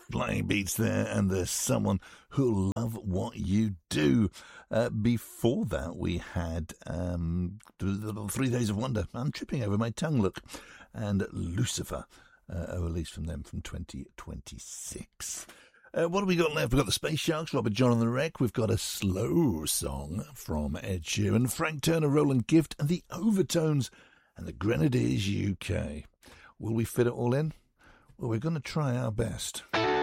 Flying Beats there, and there's Someone Who'll Love What You Do. Before that, we had 3 Days of Wonder. I'm tripping over my tongue, look. And Lucifer, a release from them from 2026. What have we got left? We've got the Space Sharks, Robert John and the Wreck. We've got a slow song from Ed Sheeran, Frank Turner, Roland Gift, and the Overtones, and the Grenadiers UK. Will we fit it all in? Well, we're going to try our best.